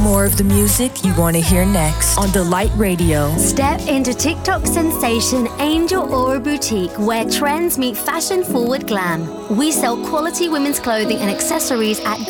More of the music you want to hear next on Delight Radio. Step into TikTok sensation Angel Aura Boutique, where trends meet fashion-forward glam. We sell quality women's clothing and accessories at